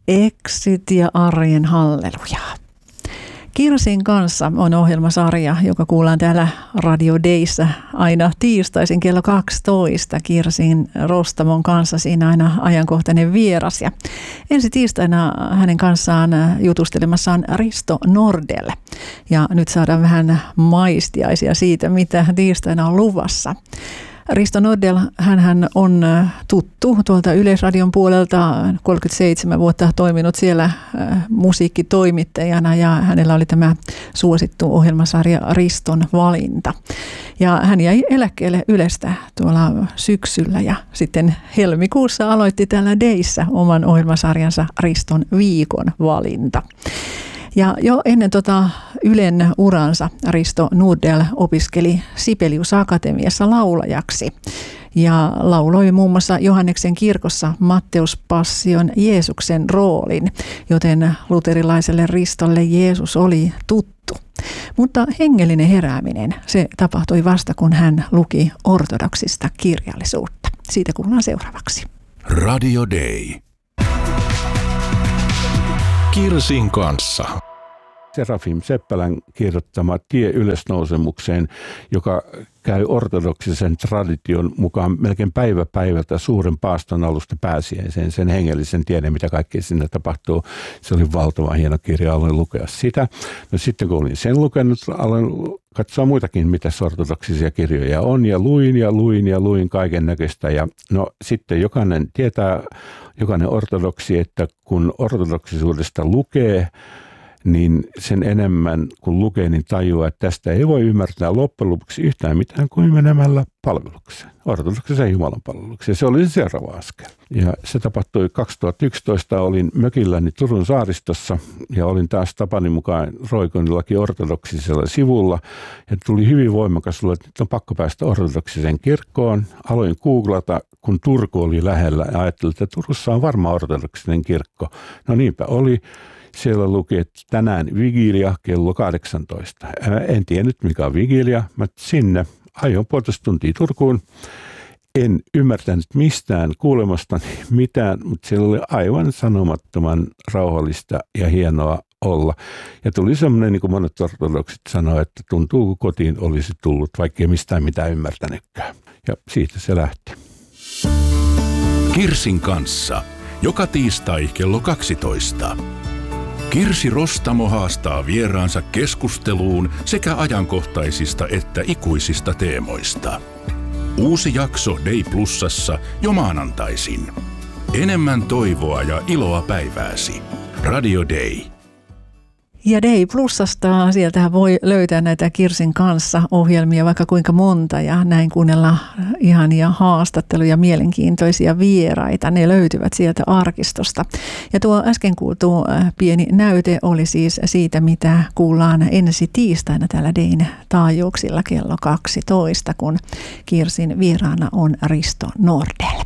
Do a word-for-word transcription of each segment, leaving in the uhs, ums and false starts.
Exit ja arjen hallelujaa. Kirsin kanssa on ohjelmasarja, joka kuullaan täällä Radio Dayssä aina tiistaisin kello kaksitoista. Kirsin Rostamon kanssa siinä aina ajankohtainen vieras. Ja ensi tiistaina hänen kanssaan jutustelemassa on Risto Nordell. Ja nyt saadaan vähän maistiaisia siitä, mitä tiistaina on luvassa. Risto Nordell, hänhän on tuttu tuolta Yleisradion puolelta, kolmekymmentäseitsemän vuotta toiminut siellä musiikkitoimittajana ja hänellä oli tämä suosittu ohjelmasarja Riston valinta. Ja hän jäi eläkkeelle Ylestä tuolla syksyllä ja sitten helmikuussa aloitti täällä Dayssä oman ohjelmasarjansa Riston viikon valinta. Ja jo ennen tota Ylen uransa Risto Nordell opiskeli Sibelius Akatemiassa laulajaksi ja lauloi muun muassa Johanneksen kirkossa Matteus Passion Jeesuksen roolin, joten luterilaiselle Ristolle Jeesus oli tuttu. Mutta hengellinen herääminen, se tapahtui vasta kun hän luki ortodoksista kirjallisuutta. Siitä kuullaan seuraavaksi. Radio Day. Kirsin kanssa. Serafim Seppälän kirjoittama Tie ylösnousemukseen, joka käy ortodoksisen tradition mukaan melkein päivä päivältä suuren paaston alusta pääsiäiseen, sen hengellisen tiedon, mitä kaikkea sinne tapahtuu. Se oli valtavan hieno kirja, aloin lukea sitä. No sitten kun olin sen lukenut, aloin katsoa muitakin, mitä ortodoksisia kirjoja on, ja luin ja luin ja luin kaiken näköistä. Ja no sitten jokainen tietää, jokainen ortodoksi, että kun ortodoksisuudesta lukee, niin sen enemmän kun lukee, niin tajuaa, että tästä ei voi ymmärtää loppujen lopuksi yhtään mitään kuin menemällä palvelukseen, ortodoksisen Jumalan palvelukseen. Se oli se seuraava askel. Ja se tapahtui kaksituhattayksitoista, olin mökilläni Turun saaristossa ja olin taas tapani mukaan roikoinnillakin ortodoksisella sivulla. Ja tuli hyvin voimakas luo, että nyt on pakko päästä ortodoksiseen kirkkoon. Aloin googlata, kun Turku oli lähellä ja ajattelin, että Turussa on varmaan ortodoksinen kirkko. No niinpä oli. Siellä luki, että tänään vigilia kello kahdeksantoista. En tiennyt mikä on vigilia, mutta sinne ajoin puolitoista tuntia Turkuun. En ymmärtänyt mistään kuulemastani mitään, mutta siellä oli aivan sanomattoman rauhallista ja hienoa olla. Ja tuli semmoinen, niin kuin monet ortodoksit sanoo, että tuntuu kun kotiin olisi tullut, vaikka ei mistään mitään ymmärtänytkään. Ja siitä se lähti. Kirsin kanssa. Joka tiistai kello kaksitoista. Kirsi Rostamo haastaa vieraansa keskusteluun sekä ajankohtaisista että ikuisista teemoista. Uusi jakso Day Plusassa jo maanantaisin. Enemmän toivoa ja iloa päivääsi. Radio Day. Ja Day Plusasta, sieltähän voi löytää näitä Kirsin kanssa ohjelmia vaikka kuinka monta ja näin kuunnella ihania haastatteluja, mielenkiintoisia vieraita. Ne löytyvät sieltä arkistosta. Ja tuo äsken kuultu pieni näyte oli siis siitä, mitä kuullaan ensi tiistaina täällä Dayn taajuuksilla kello kaksitoista, kun Kirsin vieraana on Risto Nordell.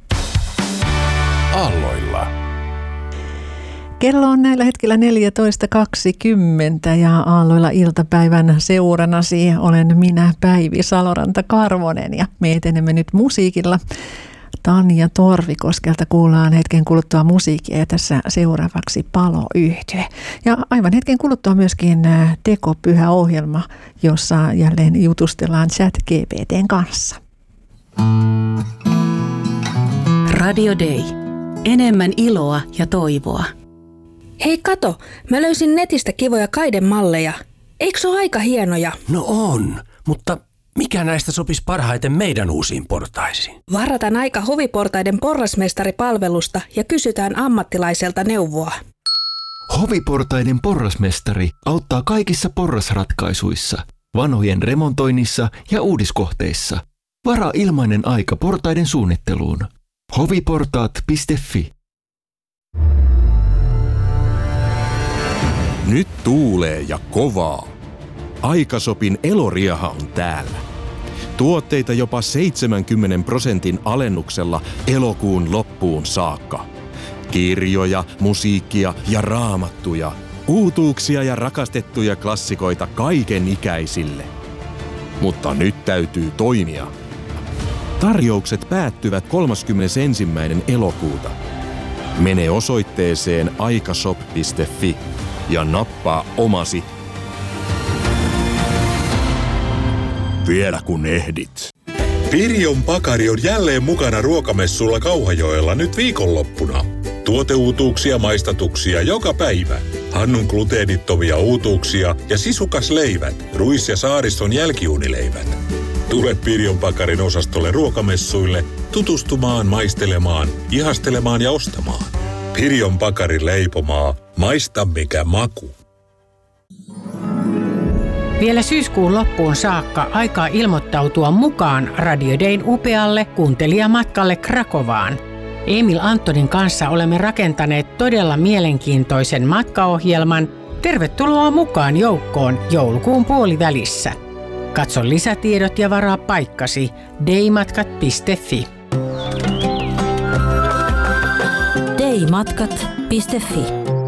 Aalloilla. Kello on näillä hetkellä neljätoista kaksikymmentä ja Aalloilla iltapäivän seuranasi olen minä Päivi Saloranta-Karvonen ja me etenemme nyt musiikilla. Tanja Torvikoskelta kuullaan hetken kuluttua musiikkia ja tässä seuraavaksi Paloyhtye. Ja aivan hetken kuluttua myöskin Tekopyhä-ohjelma, jossa jälleen jutustellaan ChatGPT:n kanssa. Radio Day. Enemmän iloa ja toivoa. Hei kato, mä löysin netistä kivoja kaidemalleja. Eikö se ole aika hienoja? No on, mutta mikä näistä sopisi parhaiten meidän uusiin portaisiin? Varataan aika Hoviportaiden porrasmestaripalvelusta ja kysytään ammattilaiselta neuvoa. Hoviportaiden porrasmestari auttaa kaikissa porrasratkaisuissa, vanhojen remontoinnissa ja uudiskohteissa. Varaa ilmainen aika portaiden suunnitteluun. hoviportaat piste fi. Nyt tuulee ja kovaa. Aikasopin Eloriaha on täällä. Tuotteita jopa seitsemänkymmenen prosentin alennuksella elokuun loppuun saakka. Kirjoja, musiikkia ja raamattuja. Uutuuksia ja rakastettuja klassikoita kaiken ikäisille. Mutta nyt täytyy toimia. Tarjoukset päättyvät kolmaskymmenesensimmäinen elokuuta. Mene osoitteeseen aikashop piste fi ja nappaa omasi. Vielä kun ehdit. Pirjon Pakari on jälleen mukana ruokamessulla Kauhajoella nyt viikonloppuna. Tuoteuutuuksia, maistatuksia joka päivä. Hannun gluteenittomia uutuuksia ja sisukas leivät, ruis- ja saariston jälkiunileivät. Tule Pirjon Pakarin osastolle ruokamessuille tutustumaan, maistelemaan, ihastelemaan ja ostamaan. Pirjon Pakarin leipomaa. Maista mikä maku. Vielä syyskuun loppuun saakka aikaa ilmoittautua mukaan Radio Dayn upealle kuuntelijamatkalle Krakovaan. Emil Antonin kanssa olemme rakentaneet todella mielenkiintoisen matkaohjelman. Tervetuloa mukaan joukkoon joulukuun puolivälissä. Katso lisätiedot ja varaa paikkasi daymatkat piste fi. daymatkat piste fi